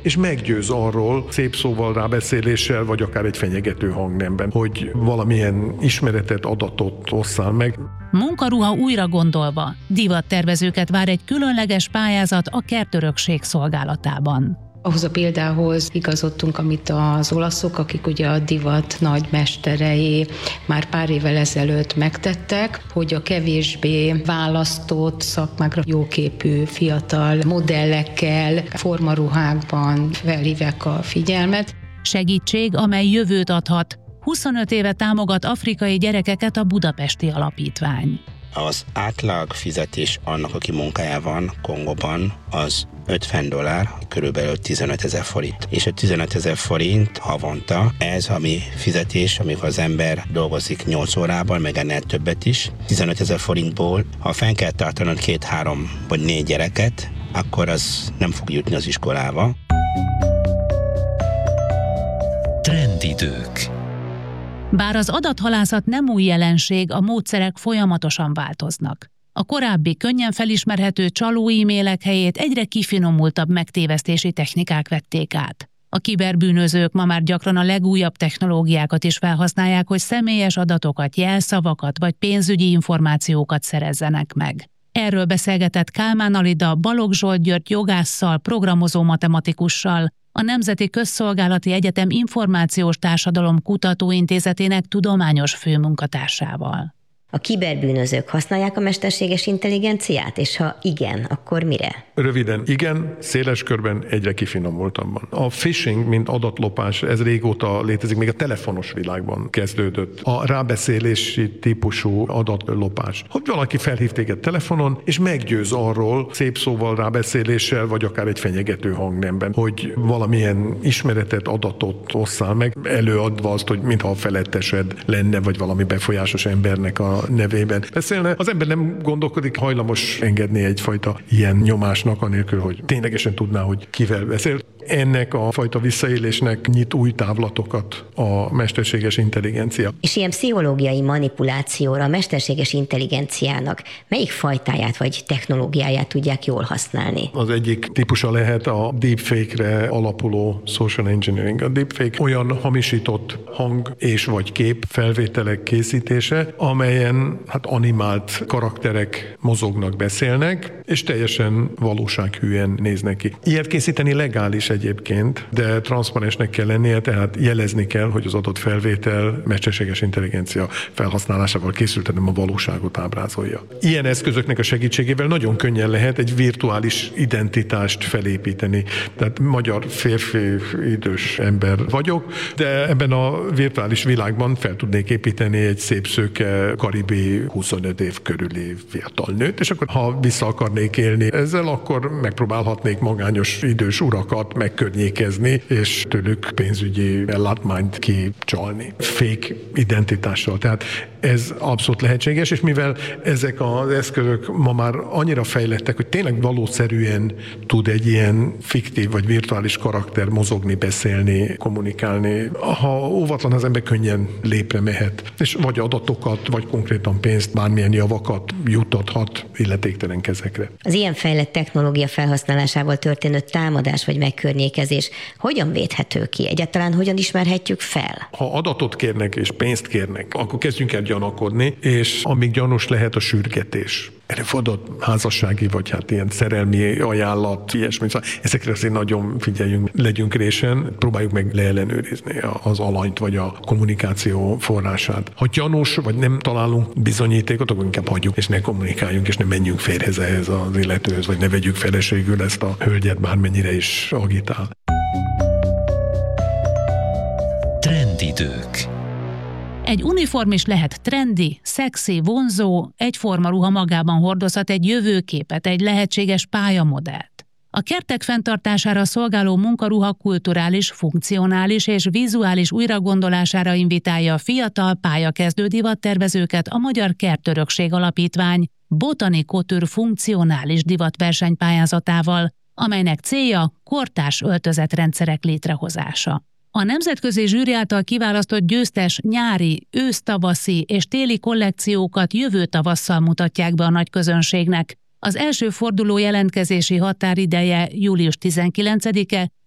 és meggyőz arról szép szóval, rábeszéléssel, vagy akár egy fenyegető hangnemben, hogy valamilyen ismeretet, adatot osszál meg. Munkaruha újra gondolva, divattervezőket vár egy különleges pályázat a kertörökség szolgálatában. Ahhoz a példához igazodtunk, amit az olaszok, akik ugye a divat nagy mesterei már pár évvel ezelőtt megtettek, hogy a kevésbé választott szakmákra jóképű fiatal modellekkel, formaruhákban felhívják a figyelmet. Segítség, amely jövőt adhat. 25 éve támogat afrikai gyerekeket a Budapesti Alapítvány. Az átlag fizetés annak, aki munkája van Kongóban, az $50, körülbelül 15 000 forint. És a 15 000 forint havonta, ez a mi fizetés, amikor az ember dolgozik 8 órában, meg ennél többet is. 15 000 forintból, ha fenn kell tartanod 2, 3 vagy 4 gyereket, akkor az nem fog jutni az iskolába. Trendidők. Bár az adathalászat nem új jelenség, a módszerek folyamatosan változnak. A korábbi, könnyen felismerhető csaló e-mailek helyét egyre kifinomultabb megtévesztési technikák vették át. A kiberbűnözők ma már gyakran a legújabb technológiákat is felhasználják, hogy személyes adatokat, jelszavakat vagy pénzügyi információkat szerezzenek meg. Erről beszélgetett Kálmán Alida Balogh Zsolt György jogásszal, programozó matematikussal, a Nemzeti Közszolgálati Egyetem Információs Társadalom Kutatóintézetének tudományos főmunkatársával. A kiberbűnözők használják a mesterséges intelligenciát, és ha igen, akkor mire? Röviden igen, széles körben, egyre kifinomultabban. A phishing, mint adatlopás, ez régóta létezik, még a telefonos világban kezdődött. A rábeszélési típusú adatlopás. Hogy valaki felhív téged telefonon, és meggyőz arról szép szóval, rábeszéléssel, vagy akár egy fenyegető hangnemben, hogy valamilyen ismeretet, adatot osszál meg, előadva azt, hogy mintha a felettesed lenne, vagy valami befolyásos embernek a nevében beszélne. Az ember nem gondolkodik, hajlamos engedni egyfajta ilyen nyomásnak, anélkül, hogy ténylegesen tudná, hogy kivel beszél. Ennek a fajta visszaélésnek nyit új távlatokat a mesterséges intelligencia. És ilyen pszichológiai manipulációra a mesterséges intelligenciának melyik fajtáját vagy technológiáját tudják jól használni? Az egyik típusa lehet a deepfake-re alapuló social engineering. A deepfake olyan hamisított hang és vagy kép felvételek készítése, amelyen animált karakterek mozognak, beszélnek, és teljesen valósághűen néznek ki. Ilyet készíteni legális egyébként, de transzparensnek kell lennie, tehát jelezni kell, hogy az adott felvétel mesterséges intelligencia felhasználásával készült, nem a valóságot ábrázolja. Ilyen eszközöknek a segítségével nagyon könnyen lehet egy virtuális identitást felépíteni. Tehát magyar férfi idős ember vagyok, de ebben a virtuális világban fel tudnék építeni egy szép szőke, karibi 25 év körüli fiatal nőt, és akkor ha vissza akarnék élni ezzel, akkor megpróbálhatnék magányos idős urakat megkörnyékezni, és tőlük pénzügyi ellátmányt kicsalni. Fake identitással. Tehát ez abszolút lehetséges, és mivel ezek az eszközök ma már annyira fejlettek, hogy tényleg valószerűen tud egy ilyen fiktív vagy virtuális karakter mozogni, beszélni, kommunikálni, ha óvatlan az ember könnyen lépre mehet, és vagy adatokat, vagy konkrétan pénzt, bármilyen javakat juttathat illetéktelen kezekre. Az ilyen fejlett technológia felhasználásával történő támadás vagy megkörnyékezés hogyan védhető ki? Egyáltalán hogyan ismerhetjük fel? Ha adatot kérnek és pénzt kérnek, akkor kezdjünk el gyanakodni, és amíg gyanús lehet a sürgetés. Előfordult házassági, vagy ilyen szerelmi ajánlat, ilyesmi. Szóval ezekre azért nagyon figyeljünk, legyünk résen, próbáljuk meg leellenőrizni az alanyt, vagy a kommunikáció forrását. Ha gyanús, vagy nem találunk bizonyítékot, akkor inkább hagyjuk, és ne kommunikáljunk, és ne menjünk férjhez ehhez az illetőhöz, vagy ne vegyük feleségül ezt a hölgyet, bármennyire is agitál. Trendidők. Egy uniform is lehet trendi, szexi, vonzó, egyforma ruha magában hordozhat egy jövőképet, egy lehetséges pályamodellt. A kertek fenntartására szolgáló munkaruha kulturális, funkcionális és vizuális újragondolására invitálja a fiatal pályakezdő divattervezőket a Magyar Kertörökség Alapítvány Botani Couture funkcionális divatversenypályázatával, amelynek célja kortárs öltözetrendszerek létrehozása. A nemzetközi zsűri által kiválasztott győztes nyári, ősz-tavaszi és téli kollekciókat jövő tavasszal mutatják be a nagy közönségnek. Az első forduló jelentkezési határideje július 19-e,